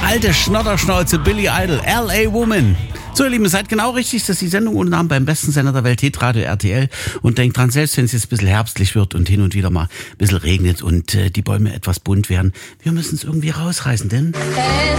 alte Schnodderschnauze Billy Idol, L.A. Woman. So, ihr Lieben, seid genau richtig, dass die Sendung unten haben beim besten Sender der Welt, Hitradio RTL. Und denkt dran, selbst wenn es jetzt ein bisschen herbstlich wird und hin und wieder mal ein bisschen regnet und die Bäume etwas bunt werden, wir müssen es irgendwie rausreißen, denn